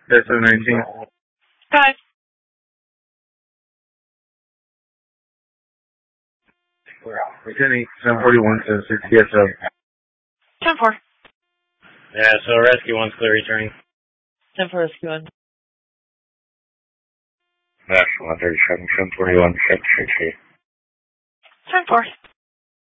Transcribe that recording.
That's 19. Hi. Lieutenant 741 to 6 TSO. 10-4. Yeah, so rescue 1's clear returning. 10-4 rescue 1. National 137, 741, 6 10-4.